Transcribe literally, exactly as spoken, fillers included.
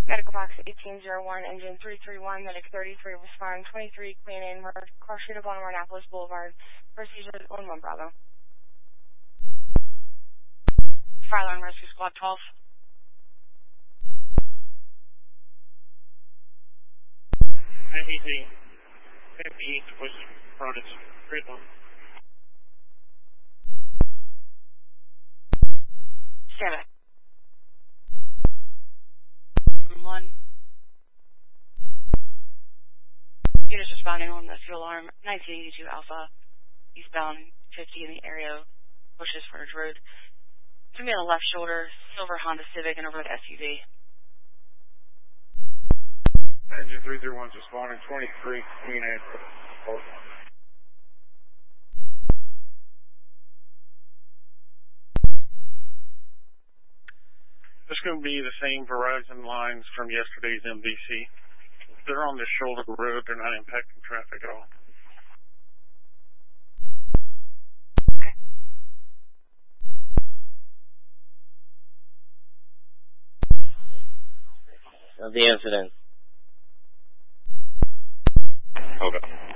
Medical box eighteen oh one, engine three three one, medic thirty-three, respond twenty-three, Queen Anne Road, car shoot up on Annapolis Boulevard, procedure one one Bravo. Fire alarm rescue squad twelve. Anything fifty-eight was products. Great one. Stand by. One. Units responding on the fuel alarm, nineteen eighty-two Alpha, eastbound fifty in the area, Bushes Frontage Road. It's going to be on the left shoulder, silver Honda Civic and over the S U V. Engine three three one is responding, twenty-three, Queen Anne. It's going to be the same Verizon lines from yesterday's M V C. They're on the shoulder of the road. They're not impacting traffic at all. Of the incident. Okay.